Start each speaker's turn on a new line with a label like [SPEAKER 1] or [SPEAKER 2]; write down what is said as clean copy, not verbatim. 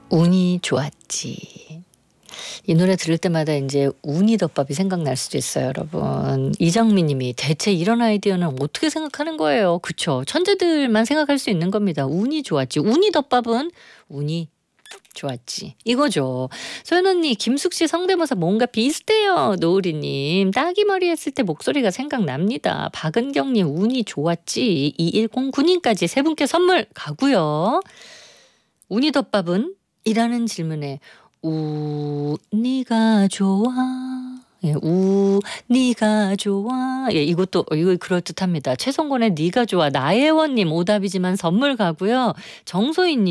[SPEAKER 1] 운이 좋았지. 이 노래 들을 때마다 이제 우니덮밥이 생각날 수도 있어요, 여러분. 이정미 님이 대체 이런 아이디어는 어떻게 생각하는 거예요? 그쵸? 천재들만 생각할 수 있는 겁니다. 운이 좋았지. 우니덮밥은 운이 좋았지. 이거죠. 소연 언니, 김숙 씨 성대모사 뭔가 비슷해요. 노우리님, 따기머리 했을 때 목소리가 생각납니다. 박은경님, 운이 좋았지. 2109님까지 세 분께 선물 가고요. 우니덮밥은? 이라는 질문에 니가 좋아. 예, 니가 좋아. 예, 이거 그럴듯합니다. 최성곤의 니가 좋아. 나혜원님 오답이지만 선물 가고요. 정소희님